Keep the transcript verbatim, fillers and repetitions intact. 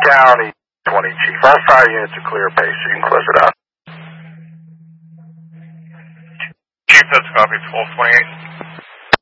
Downey twenty, Chief. All fire units are clear base, so you can close it out. Chief, that's a copy. It's Wolf twenty-eight.